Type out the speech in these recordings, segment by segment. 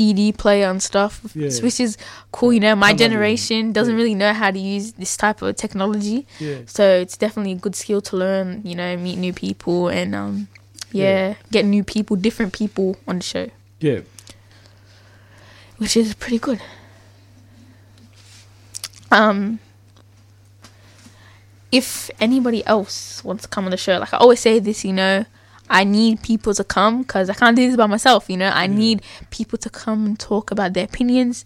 CD player and stuff, which is cool. My generation doesn't really know how to use this type of technology, so it's definitely a good skill to learn. Meet new people and get new people, different people on the show. Yeah, which is pretty good. If anybody else wants to come on the show, like I always say this, I need people to come because I can't do this by myself, I need people to come and talk about their opinions,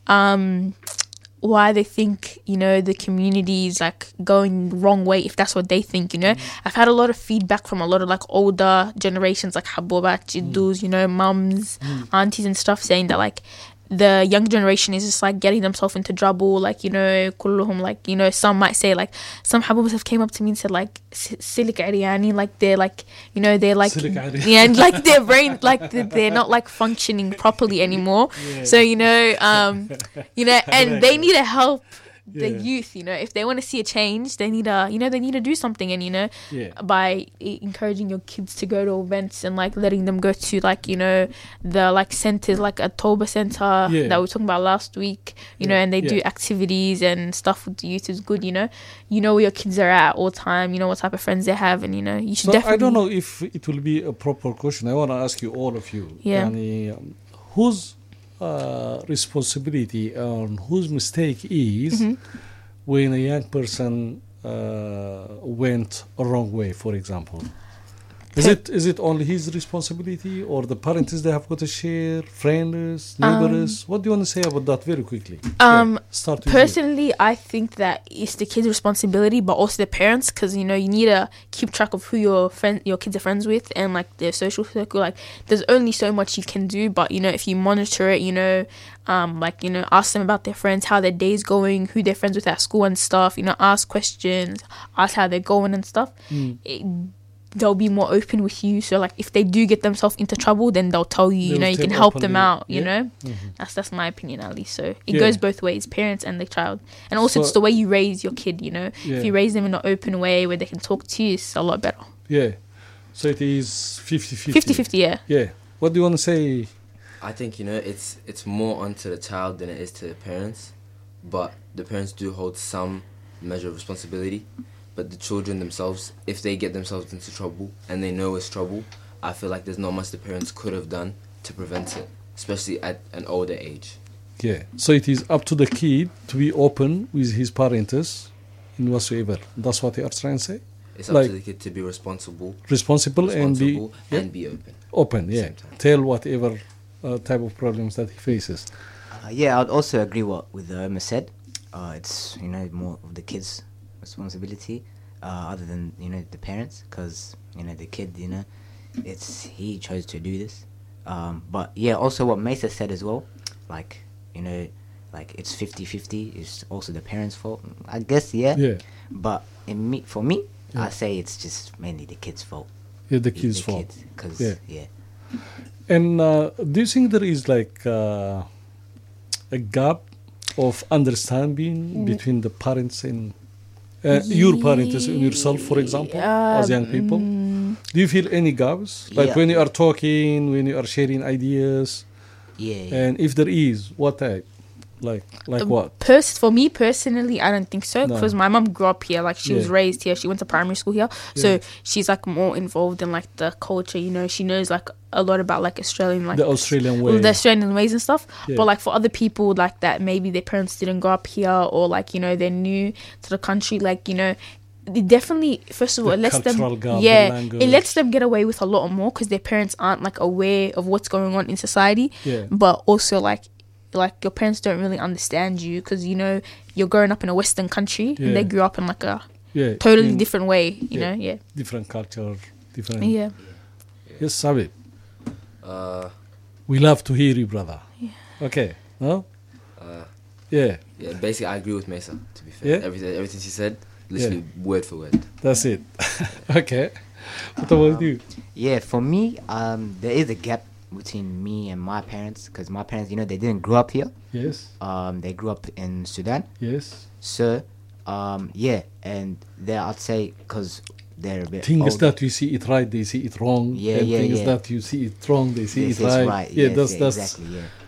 why they think, the community is like going the wrong way, if that's what they think, I've had a lot of feedback from a lot of like older generations, like Haboba, Jiddus, mums, aunties and stuff, saying that like the young generation is just like getting themselves into trouble, like kulluhum, like some might say, like some habubs have came up to me and said like silik ariyani, like they're like they're like and like their brain, like they're not like functioning properly anymore. So and they need to help the youth, if they want to see a change, they need to do something. And by encouraging your kids to go to events and like letting them go to like the like centers, like a Toba center that we were talking about last week, and they do activities and stuff with the youth is good. You know where your kids are at all time, what type of friends they have, and you should definitely. I don't know if it will be a proper question. I want to ask you, all of you, who's responsibility on whose mistake is when a young person went a wrong way, for example? Is it only his responsibility, or the parents they have got to share, friends, neighbors? What do you want to say about that very quickly? Start personally, I think that it's the kids' responsibility, but also the parents, because you need to keep track of who your kids are friends with and like their social circle. Like there's only so much you can do, but if you monitor it, ask them about their friends, how their day's going, who they're friends with at school and stuff. Ask questions, ask how they're going and stuff. They'll be more open with you. So like if they do get themselves into trouble, then they'll tell you, you can help them out, That's my opinion, at least. So it goes both ways, parents and the child. And also it's the way you raise your kid, if you raise them in an open way where they can talk to you, it's a lot better. So it is 50-50. 50-50, yeah. What do you want to say? I think it's more onto the child than it is to the parents, but the parents do hold some measure of responsibility. But the children themselves, if they get themselves into trouble and they know it's trouble, I feel like there's not much the parents could have done to prevent it, especially at an older age. So it is up to the kid to be open with his parents in whatsoever. That's what they are trying to say. It's up to the kid to be responsible and be open. Open, Tell whatever type of problems that he faces. I'd also agree with Omar said. It's more of the kids' responsibility other than the parents, because the kid he chose to do this, but also what Mesa said as well, like it's 50-50, it's also the parents' fault, I guess. But for me I say it's just mainly the kids' fault. The kids' fault, because And do you think there is like a gap of understanding between the parents and your parents and yourself, for example, as young people? Do you feel any gaps? Like when you are talking, when you are sharing ideas? And if there is, what type? Like what? For me personally, I don't think so, because my mom grew up here. Like she was raised here. She went to primary school here, so she's like more involved in like the culture. She knows like a lot about like Australian, like the Australian way, the Australian ways and stuff. But like for other people like that, maybe their parents didn't grow up here, or like they're new to the country. Like it definitely, first of all, it lets them get away with a lot more because their parents aren't like aware of what's going on in society. But also like your parents don't really understand you because you're growing up in a Western country and they grew up in like a totally different way. Different culture, different. Yes, Sabit. We love to hear you, brother. Okay. No. Basically, I agree with Mesa. To be fair, everything she said, literally word for word. That's it. Okay. What about you? For me, there is a gap between me and my parents, because my parents, they didn't grow up here. They grew up in Sudan. So and there I'd say, because they're a bit things older. that you see it right, they see it wrong. Things that you see it wrong, they see it right. That's exactly.